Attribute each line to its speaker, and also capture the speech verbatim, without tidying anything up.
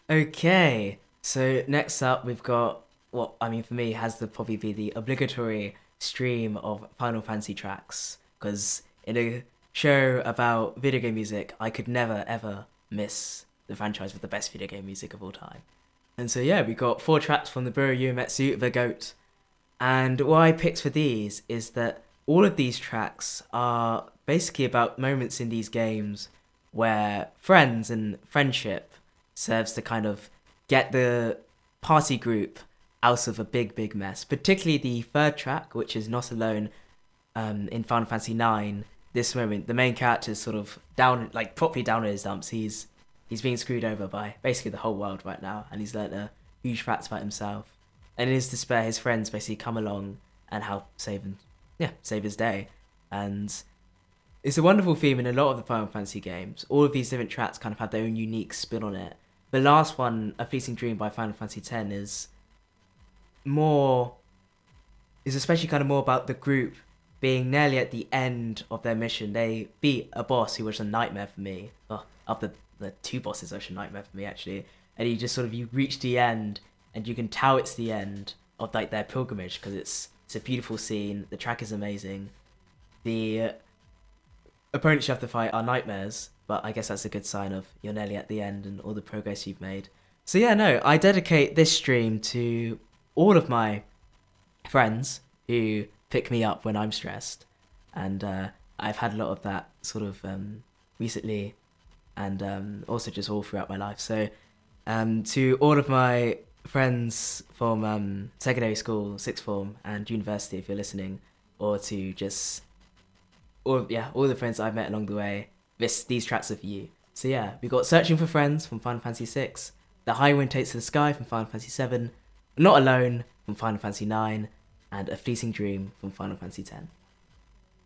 Speaker 1: Okay, so next up we've got what I mean for me has to probably be the obligatory stream of Final Fantasy tracks because in a show about video game music, I could never ever miss the franchise with the best video game music of all time. And so yeah, we got four tracks from the Buro Uematsu, the GOAT. And what I picked for these is that all of these tracks are basically about moments in these games where friends and friendship serves to kind of get the party group out of a big, big mess. Particularly the third track, which is Not Alone um, in Final Fantasy nine. This moment, the main character is sort of down, like properly down in his dumps. He's he's being screwed over by basically the whole world right now, and he's learnt a huge facts about himself. And in his despair, his friends basically come along and help save him, yeah, save his day. And it's a wonderful theme in a lot of the Final Fantasy games. All of these different tracks kind of have their own unique spin on it. The last one, A Fleeting Dream by Final Fantasy X, is more, is especially kind of more about the group being nearly at the end of their mission. They beat a boss who was a nightmare for me. Oh, of the, the two bosses, which was a nightmare for me actually. And you just sort of, you reach the end and you can tell it's the end of like their pilgrimage because it's it's a beautiful scene. The track is amazing. The opponents you have to fight are nightmares, but I guess that's a good sign of you're nearly at the end and all the progress you've made. So yeah, no, I dedicate this stream to all of my friends who pick me up when I'm stressed, and uh, I've had a lot of that sort of um, recently, and um, also just all throughout my life. So um, to all of my friends from um, secondary school, sixth form, and university, if you're listening, or to just all yeah, all the friends I've met along the way. This these tracks are for you. So yeah, we got Searching for Friends from Final Fantasy six, The High Wind Takes to the Sky from Final Fantasy seven, Not Alone from Final Fantasy nine, and A Fleeting Dream from Final Fantasy ten.